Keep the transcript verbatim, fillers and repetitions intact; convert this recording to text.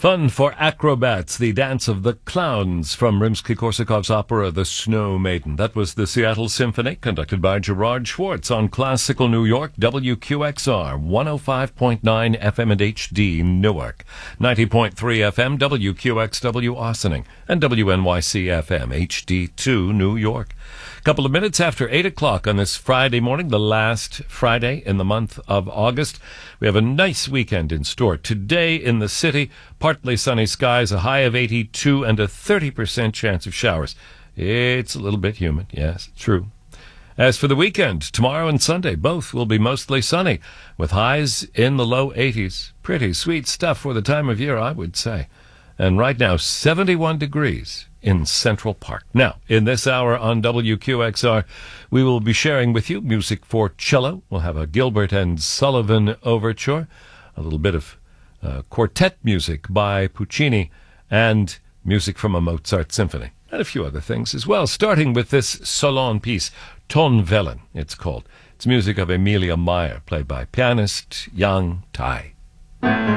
Fun for acrobats, the dance of the clowns from Rimsky-Korsakov's opera The Snow Maiden. That was the Seattle Symphony, conducted by Gerard Schwartz on Classical New York, W Q X R, one oh five point nine F M and H D Newark, ninety point three F M, W Q X W Ossining, and W N Y C F M, H D two New York. A couple of minutes after eight o'clock on this Friday morning, the last Friday in the month of August. We have a nice weekend in store. Today in the city, partly sunny skies, a high of eighty-two, and a thirty percent chance of showers. It's a little bit humid, yes, true. As for the weekend, tomorrow and Sunday, both will be mostly sunny, with highs in the low eighties. Pretty sweet stuff for the time of year, I would say. And right now, seventy-one degrees in Central Park. Now, in this hour on W Q X R, we will be sharing with you music for cello. We'll have a Gilbert and Sullivan overture, a little bit of uh, quartet music by Puccini, and music from a Mozart symphony, and a few other things as well, starting with this Solon piece, Tonvellen, it's called. It's music of Emilia Meyer, played by pianist Yang Tai.